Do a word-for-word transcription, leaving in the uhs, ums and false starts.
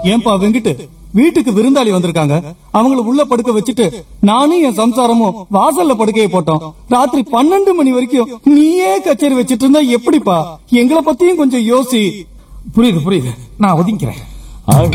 ஏன்பா வெங்கிட்டு, வீட்டுக்கு விருந்தாளி வந்திருக்காங்க, அவங்கள உள்ள படுக்க வச்சுட்டு நானும் என் சம்சாரமும் வாசல்ல படுக்கையை போட்டோம். ராத்திரி பன்னெண்டு மணி வரைக்கும் நீயே கச்சேரி வச்சிட்டு இருந்தா எப்படிப்பா? எங்களை பத்தியும் கொஞ்சம் யோசி. புரியுது புரியுது, நான் ஒதுங்கிறேன். ஆக